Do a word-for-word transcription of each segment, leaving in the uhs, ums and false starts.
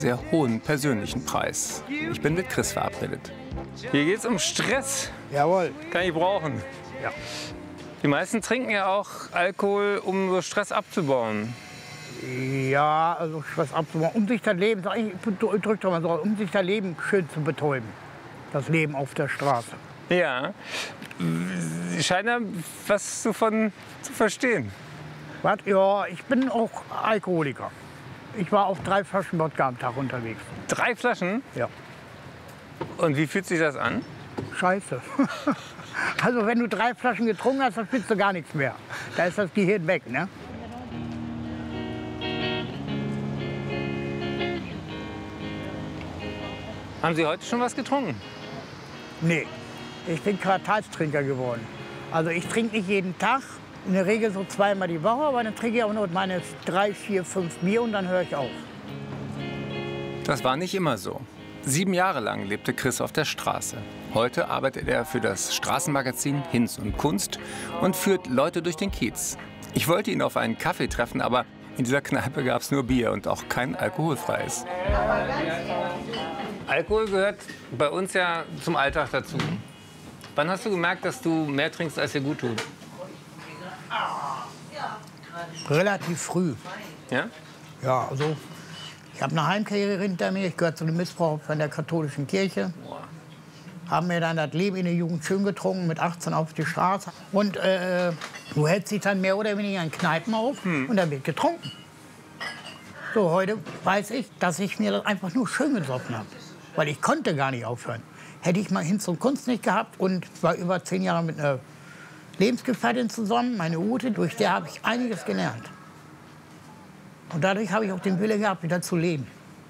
sehr hohen persönlichen Preis. Ich bin mit Chris verabredet. Hier geht es um Stress. Jawohl. Kann ich brauchen. Ja. Die meisten trinken ja auch Alkohol, um so Stress abzubauen. Ja, also Stress abzubauen, um sich das Leben, ich drücke doch mal so, um sich das Leben schön zu betäuben. Das Leben auf der Straße. Ja. Sie scheinen ja was davon zu verstehen. Was? Ja, ich bin auch Alkoholiker. Ich war auf drei Flaschen Wodka am Tag unterwegs. Drei Flaschen? Ja. Und wie fühlt sich das an? Scheiße. Also wenn du drei Flaschen getrunken hast, dann spielst du gar nichts mehr. Da ist das Gehirn weg, ne? Haben Sie heute schon was getrunken? Nee, ich bin Quartalstrinker geworden. Also ich trinke nicht jeden Tag, in der Regel so zweimal die Woche, aber dann trinke ich auch nur meine drei, vier, fünf Bier und dann höre ich auf. Das war nicht immer so. Sieben Jahre lang lebte Chris auf der Straße. Heute arbeitet er für das Straßenmagazin Hinz und Kunst und führt Leute durch den Kiez. Ich wollte ihn auf einen Kaffee treffen, aber in dieser Kneipe gab es nur Bier und auch kein alkoholfreies. Alkohol gehört bei uns ja zum Alltag dazu. Wann hast du gemerkt, dass du mehr trinkst, als dir gut tut? Relativ früh. Ja? Ja, also ich habe eine Heimkarriere hinter mir. Ich gehöre zu dem Missbrauch von der katholischen Kirche. Haben mir dann das Leben in der Jugend schön getrunken, mit achtzehn auf die Straße. Und äh, du hältst dich dann mehr oder weniger in Kneipen auf hm. und dann wird getrunken. So, heute weiß ich, dass ich mir das einfach nur schön gesoffen habe. Weil ich konnte gar nicht aufhören. Hätte ich mal Hinz und Kunst nicht gehabt und war über zehn Jahre mit einer Lebensgefährtin zusammen, meine Ute, durch der habe ich einiges gelernt. Und dadurch habe ich auch den Wille gehabt, wieder zu leben.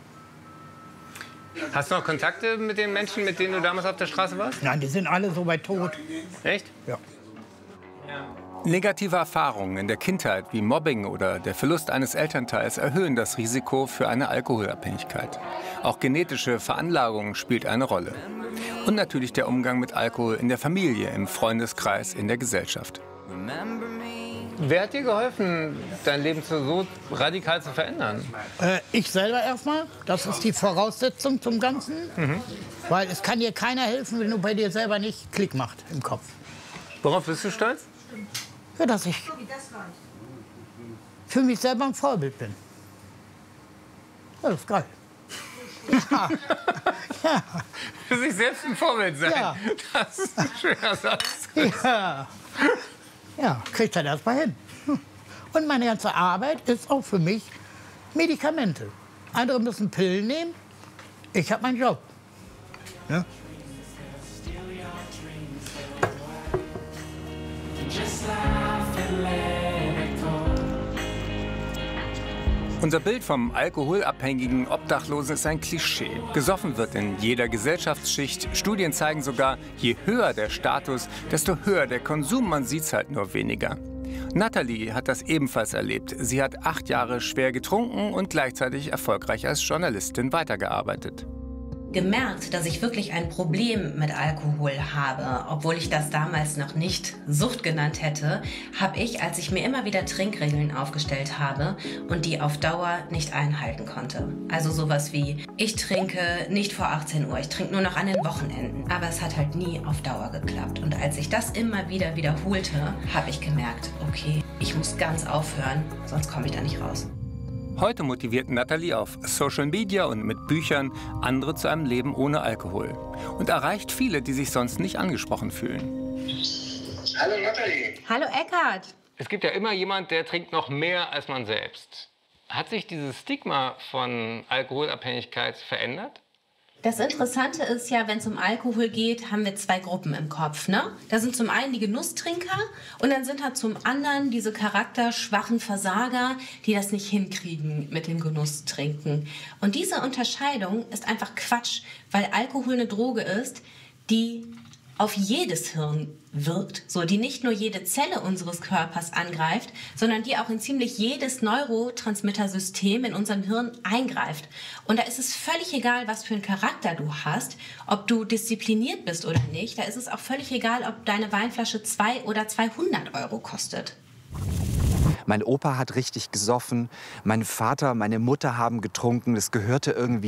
Hast du noch Kontakte mit den Menschen, mit denen du damals auf der Straße warst? Nein, die sind alle so weit tot. Echt? Ja. Negative Erfahrungen in der Kindheit wie Mobbing oder der Verlust eines Elternteils erhöhen das Risiko für eine Alkoholabhängigkeit. Auch genetische Veranlagung spielt eine Rolle. Und natürlich der Umgang mit Alkohol in der Familie, im Freundeskreis, in der Gesellschaft. Wer hat dir geholfen, dein Leben so radikal zu verändern? Äh, ich selber erstmal. Das ist die Voraussetzung zum Ganzen. Mhm. Weil es kann dir keiner helfen, wenn du bei dir selber nicht Klick macht im Kopf. Worauf bist du stolz? Ja, dass ich für mich selber ein Vorbild bin. Ja, das ist geil. Ja. Ja. Für sich selbst ein Vorbild sein. Ja. Das ist ein schöner Satz. Ja. Ja, kriegt er das mal hin. Und meine ganze Arbeit ist auch für mich Medikamente. Andere müssen Pillen nehmen. Ich habe meinen Job. Ja? Unser Bild vom alkoholabhängigen Obdachlosen ist ein Klischee. Gesoffen wird in jeder Gesellschaftsschicht. Studien zeigen sogar, je höher der Status, desto höher der Konsum. Man sieht's halt nur weniger. Nathalie hat das ebenfalls erlebt. Sie hat acht Jahre schwer getrunken und gleichzeitig erfolgreich als Journalistin weitergearbeitet. Gemerkt, dass ich wirklich ein Problem mit Alkohol habe, obwohl ich das damals noch nicht Sucht genannt hätte, habe ich, als ich mir immer wieder Trinkregeln aufgestellt habe und die auf Dauer nicht einhalten konnte. Also sowas wie, ich trinke nicht vor achtzehn Uhr, ich trinke nur noch an den Wochenenden. Aber es hat halt nie auf Dauer geklappt. Und als ich das immer wieder wiederholte, habe ich gemerkt, okay, ich muss ganz aufhören, sonst komme ich da nicht raus. Heute motiviert Nathalie auf Social Media und mit Büchern andere zu einem Leben ohne Alkohol. Und erreicht viele, die sich sonst nicht angesprochen fühlen. Hallo Nathalie. Hallo Eckhard. Es gibt ja immer jemand, der trinkt noch mehr als man selbst. Hat sich dieses Stigma von Alkoholabhängigkeit verändert? Das Interessante ist ja, wenn es um Alkohol geht, haben wir zwei Gruppen im Kopf, ne? Da sind zum einen die Genusstrinker und dann sind da zum anderen diese charakterschwachen Versager, die das nicht hinkriegen mit dem Genusstrinken. Und diese Unterscheidung ist einfach Quatsch, weil Alkohol eine Droge ist, die auf jedes Hirn wirkt, so, die nicht nur jede Zelle unseres Körpers angreift, sondern die auch in ziemlich jedes Neurotransmittersystem in unserem Hirn eingreift. Und da ist es völlig egal, was für einen Charakter du hast, ob du diszipliniert bist oder nicht. Da ist es auch völlig egal, ob deine Weinflasche zwei oder zweihundert Euro kostet. Mein Opa hat richtig gesoffen, mein Vater, meine Mutter haben getrunken, das gehörte irgendwie